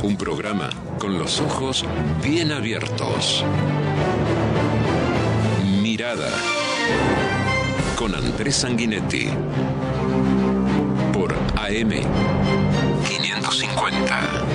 Un programa con los ojos bien abiertos. Mirada. Con Andrés Sanguinetti. Por AM 550.